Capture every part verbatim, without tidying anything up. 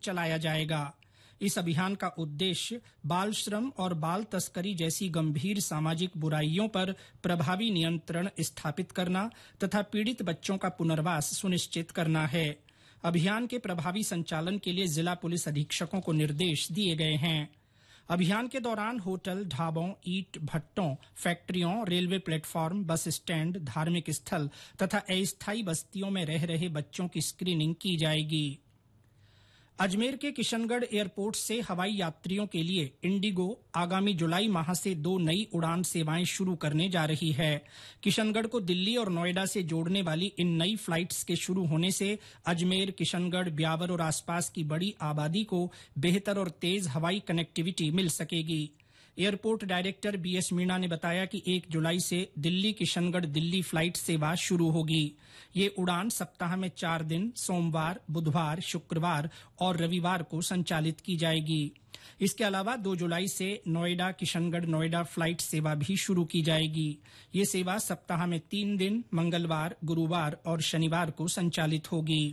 चलाया जाएगा। इस अभियान का उद्देश्य बाल श्रम और बाल तस्करी जैसी गंभीर सामाजिक बुराइयों पर प्रभावी नियंत्रण स्थापित करना तथा पीड़ित बच्चों का पुनर्वास सुनिश्चित करना है। अभियान के प्रभावी संचालन के लिए जिला पुलिस अधीक्षकों को निर्देश दिए गए हैं। अभियान के दौरान होटल, ढाबों, ईंट भट्टों, फैक्ट्रियों, रेलवे प्लेटफॉर्म, बस स्टैंड, धार्मिक स्थल तथा अस्थायी बस्तियों में रह रहे बच्चों की स्क्रीनिंग की जाएगी। अजमेर के किशनगढ़ एयरपोर्ट से हवाई यात्रियों के लिए इंडिगो आगामी जुलाई माह से दो नई उड़ान सेवाएं शुरू करने जा रही है। किशनगढ़ को दिल्ली और नोएडा से जोड़ने वाली इन नई फ्लाइट्स के शुरू होने से अजमेर, किशनगढ़, ब्यावर और आसपास की बड़ी आबादी को बेहतर और तेज हवाई कनेक्टिविटी मिल सकेगी। Airport director B S Meena ने बताया कि एक जुलाई से दिल्ली किशनगढ़ दिल्ली फ्लाइट सेवा शुरू होगी। ये उड़ान सप्ताह में चार दिन सोमवार, बुधवार, शुक्रवार और रविवार को संचालित की जाएगी। इसके अलावा दो जुलाई से नोएडा किशनगढ़ नोएडा फ्लाइट सेवा भी शुरू की जाएगी। ये सेवा सप्ताह में तीन दिन मंगलवार, गुरुवार और शनिवार को संचालित होगी।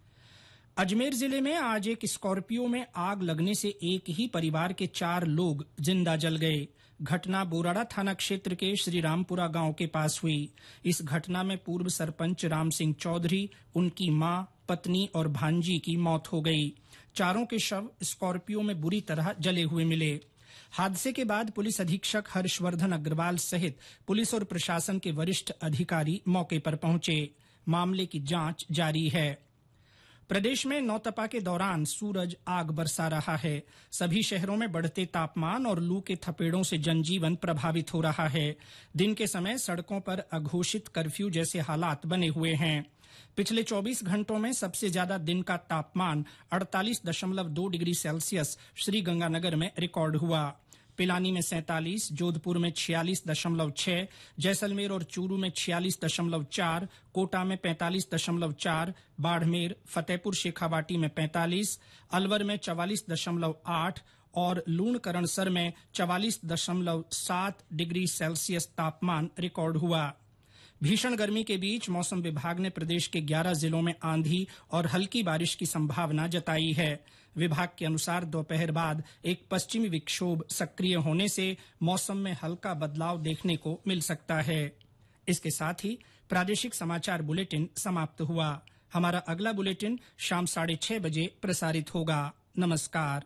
अजमेर जिले में आज एक स्कॉर्पियो में आग लगने से एक ही परिवार के चार लोग जिंदा जल गए। घटना बोराड़ा थाना क्षेत्र के श्रीरामपुरा गांव के पास हुई। इस घटना में पूर्व सरपंच राम सिंह चौधरी, उनकी मां, पत्नी और भांजी की मौत हो गई। चारों के शव स्कॉर्पियो में बुरी तरह जले हुए मिले। हादसे के बाद पुलिस अधीक्षक हर्षवर्धन अग्रवाल सहित पुलिस और प्रशासन के वरिष्ठ अधिकारी मौके पर पहुंचे। मामले की जांच जारी है। प्रदेश में नौतपा के दौरान सूरज आग बरसा रहा है। सभी शहरों में बढ़ते तापमान और लू के थपेड़ों से जनजीवन प्रभावित हो रहा है। दिन के समय सड़कों पर अघोषित कर्फ्यू जैसे हालात बने हुए हैं। पिछले चौबीस घंटों में सबसे ज्यादा दिन का तापमान अड़तालीस दशमलव दो डिग्री सेल्सियस श्रीगंगानगर में रिकॉर्ड हुआ। पिलानी में सैंतालीस, जोधपुर में छियालीस दशमलव छह, जैसलमेर और चूरू में छियालीस दशमलव चार, कोटा में पैंतालीस दशमलव चार, बाड़मेर, फतेहपुर शेखावाटी में पैंतालीस, अलवर में चवालीस दशमलव आठ और लूणकरणसर में चवालीस दशमलव सात डिग्री सेल्सियस तापमान रिकॉर्ड हुआ। भीषण गर्मी के बीच मौसम विभाग ने प्रदेश के ग्यारह जिलों में आंधी और हल्की बारिश की संभावना जताई है। विभाग के अनुसार दोपहर बाद एक पश्चिमी विक्षोभ सक्रिय होने से मौसम में हल्का बदलाव देखने को मिल सकता है। इसके साथ ही प्रादेशिक समाचार बुलेटिन समाप्त हुआ। हमारा अगला बुलेटिन शाम साढ़े छह बजे प्रसारित होगा। नमस्कार।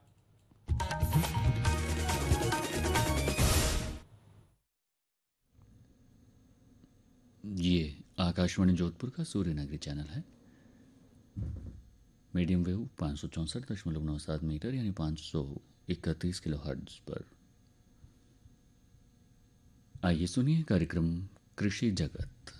ये आकाशवाणी जोधपुर का सूर्यनगरी चैनल है। मीडियम वेव पाँच सौ चौंसठ दशमलव नौ सात मीटर यानी पाँच सौ इकतीस किलो हर्ट्ज पर। आइए सुनिए कार्यक्रम कृषि जगत।